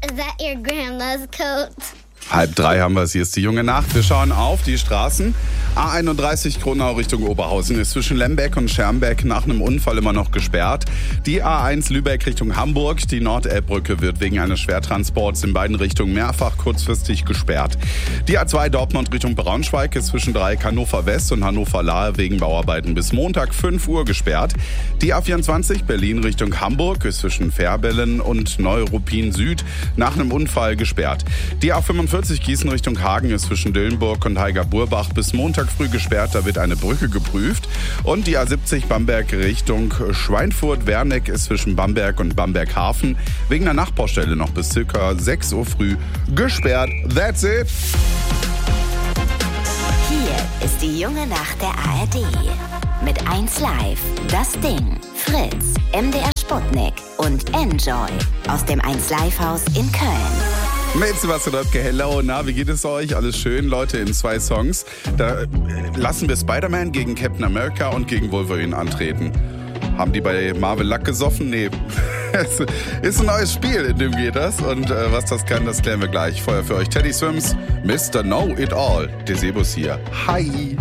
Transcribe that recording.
Is that your grandma's coat? 2:30 haben wir es. Hier ist die junge Nacht. Wir schauen auf die Straßen. A31 Kronau Richtung Oberhausen ist zwischen Lemberg und Schermbeck nach einem Unfall immer noch gesperrt. Die A1 Lübeck Richtung Hamburg. Die Nordelbbrücke wird wegen eines Schwertransports in beiden Richtungen mehrfach kurzfristig gesperrt. Die A2 Dortmund Richtung Braunschweig ist zwischen Dreieck Hannover West und Hannover Lahe wegen Bauarbeiten bis Montag 5 Uhr gesperrt. Die A24 Berlin Richtung Hamburg ist zwischen Färbellen und Neuruppin Süd nach einem Unfall gesperrt. Die A45 Gießen Richtung Hagen ist zwischen Dillenburg und Heiger-Burbach bis Montag früh gesperrt. Da wird eine Brücke geprüft. Und die A70 Bamberg Richtung Schweinfurt-Werneck ist zwischen Bamberg und Bamberg-Hafen wegen der Nachbaustelle noch bis ca. 6 Uhr früh gesperrt. That's it. Hier ist die junge Nacht der ARD. Mit 1Live, Das Ding, Fritz, MDR Sputnik und Enjoy aus dem 1Live-Haus in Köln. Mit Sebastian Röpke, hello, na, wie geht es euch? Alles schön, Leute, in 2 Songs. Da lassen wir Spider-Man gegen Captain America und gegen Wolverine antreten. Haben die bei Marvel Lack gesoffen? Nee. Es ist ein neues Spiel, in dem geht das. Und was das kann, das klären wir gleich. Vorher für euch Teddy Swims, Mr. Know It All. Der Sebus hier. Hi.